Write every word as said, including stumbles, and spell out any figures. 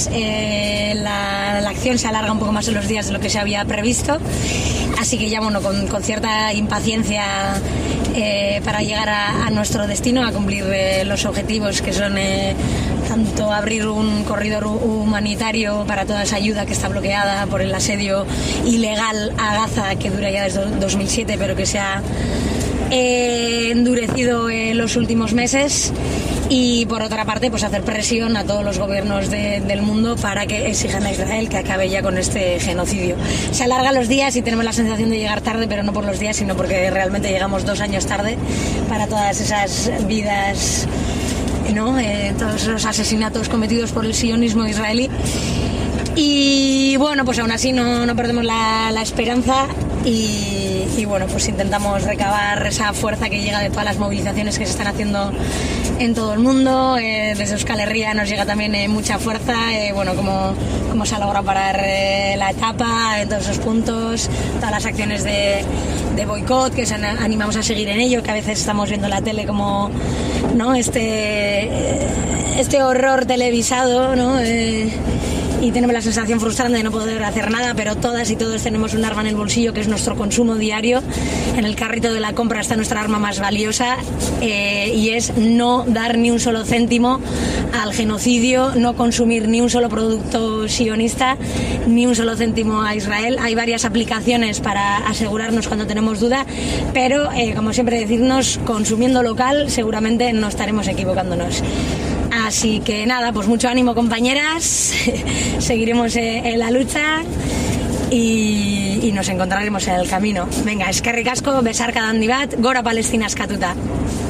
Eh, la, la acción se alarga un poco más en los días de lo que se había previsto, así que ya bueno, con, con cierta impaciencia eh, para llegar a, a nuestro destino, a cumplir eh, los objetivos que son eh, tanto abrir un corredor humanitario para toda esa ayuda que está bloqueada por el asedio ilegal a Gaza, que dura ya desde dos mil siete, pero que se ha eh, endurecido en los últimos meses. Y por otra parte, pues hacer presión a todos los gobiernos de, del mundo para que exijan a Israel que acabe ya con este genocidio. Se alargan los días y tenemos la sensación de llegar tarde, pero no por los días, sino porque realmente llegamos dos años tarde para todas esas vidas, ¿no? Eh, todos los asesinatos cometidos por el sionismo israelí. Y bueno, pues aún así no, no perdemos la, la esperanza y, y bueno, pues intentamos recabar esa fuerza que llega de todas las movilizaciones que se están haciendo en todo el mundo. Eh, desde Euskal Herria nos llega también eh, mucha fuerza, eh, bueno, como, como se ha logrado parar eh, la etapa en todos esos puntos, todas las acciones de, de boicot, que se animamos a seguir en ello, que a veces estamos viendo en la tele como, ¿no? este, este horror televisado, ¿no? Eh, y tenemos la sensación frustrante de no poder hacer nada, pero todas y todos tenemos un arma en el bolsillo, que es nuestro consumo diario. En el carrito de la compra está nuestra arma más valiosa, eh, y es no dar ni un solo céntimo al genocidio, no consumir ni un solo producto sionista, ni un solo céntimo a Israel. Hay varias aplicaciones para asegurarnos cuando tenemos duda, pero eh, como siempre decirnos, consumiendo local seguramente no estaremos equivocándonos. Así que nada, pues mucho ánimo, compañeras, seguiremos en la lucha y, y nos encontraremos en el camino. Venga, eskerrik asko, besarka handi bat, gora Palestina eskatuta.